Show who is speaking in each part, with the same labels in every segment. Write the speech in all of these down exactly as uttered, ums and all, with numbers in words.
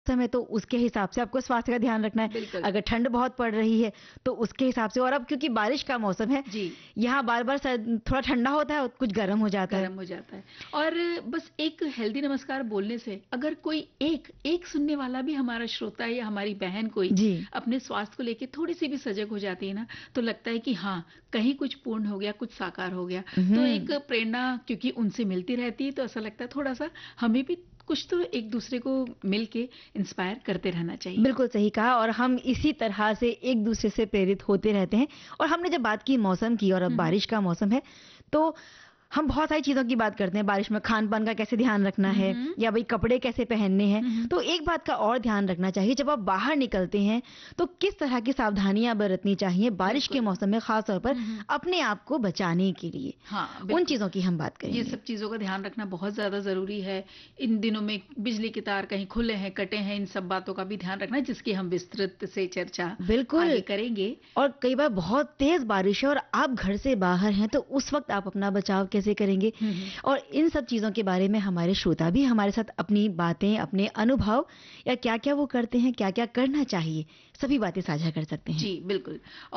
Speaker 1: समय तो उसके हिसाब से आपको स्वास्थ्य का ध्यान रखना है। अगर ठंड बहुत पड़ रही है तो उसके हिसाब से, और अब क्योंकि बारिश का मौसम है जी, यहाँ बार बार थोड़ा ठंडा होता है और कुछ गर्म हो जाता है
Speaker 2: गर्म हो जाता है। और बस एक हेल्दी नमस्कार बोलने से अगर कोई एक एक सुनने वाला भी हमारा श्रोता या हमारी बहन कोई जी अपने स्वास्थ्य को लेके थोड़ी सी भी सजग हो जाती है ना, तो लगता है कि हाँ कहीं कुछ पूर्ण हो गया, कुछ साकार हो गया। तो एक प्रेरणा क्योंकि उनसे मिलती रहती है, तो ऐसा लगता है थोड़ा सा हमें भी कुछ तो एक दूसरे को मिलके इंस्पायर करते रहना चाहिए।
Speaker 1: बिल्कुल सही कहा, और हम इसी तरह से एक दूसरे से प्रेरित होते रहते हैं। और हमने जब बात की मौसम की, और अब बारिश का मौसम है, तो हम बहुत सारी चीजों की बात करते हैं। बारिश में खान पान का कैसे ध्यान रखना है, या भाई कपड़े कैसे पहनने हैं। तो एक बात का और ध्यान रखना चाहिए, जब आप बाहर निकलते हैं तो किस तरह की सावधानियां बरतनी चाहिए बारिश के मौसम में, खास तौर पर अपने आप को बचाने के लिए। हाँ, उन चीजों की हम बात करेंगे।
Speaker 2: ये सब चीजों का ध्यान रखना बहुत ज्यादा जरूरी है। इन दिनों में बिजली के तार कहीं खुले हैं, कटे हैं, इन सब बातों का भी ध्यान रखना, जिसकी हम विस्तृत से चर्चा बिल्कुल करेंगे।
Speaker 1: और कई बार बहुत तेज बारिश है और आप घर से बाहर हैं, तो उस वक्त आप अपना बचाव कैसे करेंगे। और इन सब चीजों के बारे में हमारे श्रोता भी हमारे साथ अपनी बातें, अपने अनुभव, या क्या क्या वो करते हैं, क्या क्या करना चाहिए, सभी बातें साझा कर सकते हैं।
Speaker 2: जी बिल्कुल।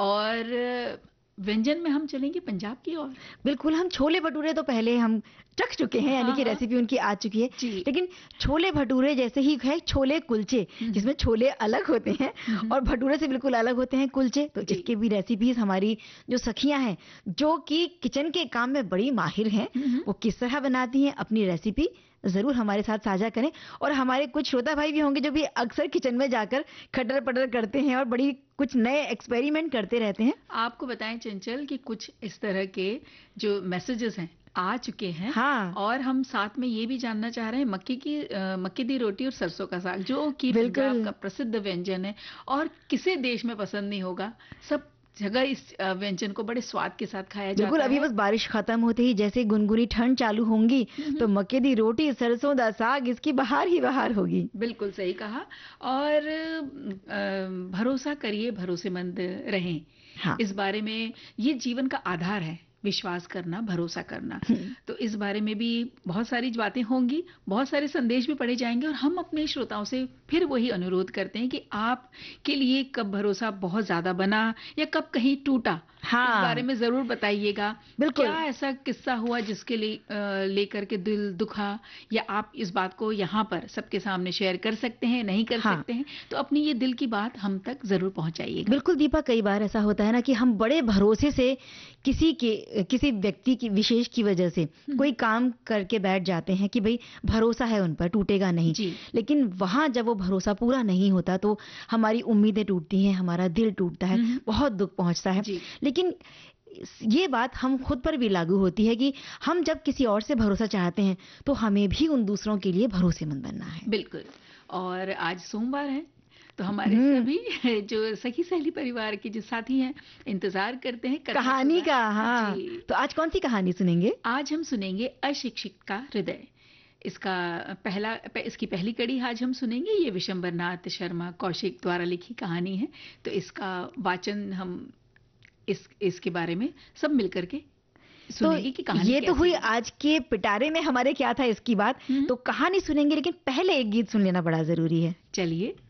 Speaker 2: और व्यंजन में हम चलेंगे पंजाब की ओर।
Speaker 1: बिल्कुल, हम छोले भटूरे तो पहले हम चख चुके हैं, यानी हाँ, कि रेसिपी उनकी आ चुकी है। लेकिन छोले भटूरे जैसे ही है छोले कुलचे, जिसमें छोले अलग होते हैं और भटूरे से बिल्कुल अलग होते हैं कुलचे। तो इसके भी रेसिपीज हमारी जो सखियां हैं, जो कि किचन के काम में बड़ी माहिर हैं, वो किस तरह बनाती हैं, अपनी रेसिपी जरूर हमारे साथ साझा करें। और हमारे कुछ श्रोता भाई भी होंगे जो भी अक्सर किचन में जाकर खटर पटर करते हैं और बड़ी कुछ नए एक्सपेरिमेंट करते रहते हैं।
Speaker 2: आपको बताएं चंचल कि कुछ इस तरह के जो मैसेजेस हैं आ चुके हैं। हाँ। और हम साथ में ये भी जानना चाह रहे हैं, मक्की की आ, मक्की दी रोटी और सरसों का साग, जो कि पंजाब का प्रसिद्ध व्यंजन है और किसे देश में पसंद नहीं होगा। सब जगह इस व्यंजन को बड़े स्वाद के साथ खाया जाता है।
Speaker 1: बिल्कुल, अभी बस बारिश खत्म होते ही जैसे गुनगुनी ठंड चालू होंगी तो मक्के दी रोटी, सरसों दा साग, इसकी बहार ही बहार होगी।
Speaker 2: बिल्कुल सही कहा। और भरोसा करिए, भरोसेमंद रहें। हाँ। इस बारे में, ये जीवन का आधार है, विश्वास करना, भरोसा करना। तो इस बारे में भी बहुत सारी बातें होंगी, बहुत सारे संदेश भी पढ़े जाएंगे। और हम अपने श्रोताओं से फिर वही अनुरोध करते हैं कि आप के लिए कब भरोसा बहुत ज्यादा बना या कब कहीं टूटा, हाँ, इस बारे में जरूर बताइएगा। बिल्कुल, क्या ऐसा किस्सा हुआ जिसके लिए लेकर के दिल दुखा, या आप इस बात को यहाँ पर सबके सामने शेयर कर सकते हैं, नहीं कर हाँ। सकते हैं, तो अपनी ये दिल की बात हम तक जरूर पहुंचाइएगा।
Speaker 1: बिल्कुल दीपा, कई बार ऐसा होता है ना कि हम बड़े भरोसे से किसी के किसी व्यक्ति की विशेष की वजह से कोई काम करके बैठ जाते हैं कि भाई भरोसा है उन पर, टूटेगा नहीं। लेकिन वहां जब वो भरोसा पूरा नहीं होता तो हमारी उम्मीदें टूटती हैं, हमारा दिल टूटता है, बहुत दुख पहुंचता है। लेकिन ये बात हम खुद पर भी लागू होती है कि हम जब किसी और से भरोसा चाहते हैं तो हमें भी उन दूसरों के लिए भरोसेमंद बनना है।
Speaker 2: बिल्कुल। और आज सोमवार है, तो हमारे सभी जो सखी सहेली परिवार के जो साथी हैं इंतजार करते हैं
Speaker 1: कहानी का। हाँ, तो आज कौन सी कहानी सुनेंगे?
Speaker 2: आज हम सुनेंगे अशिक्षित का हृदय। इसका पहला इसकी पहली कड़ी आज हम सुनेंगे। ये विशंबर नाथ शर्मा कौशिक द्वारा लिखी कहानी है। तो इसका वाचन हम इस इसके बारे में सब मिलकर के सुनेंगे कि कहानी
Speaker 1: ये तो हुई आज के पिटारे में हमारे क्या था इसकी बात। तो कहानी सुनेंगे, लेकिन पहले एक गीत सुन लेना बड़ा जरूरी है।
Speaker 2: चलिए।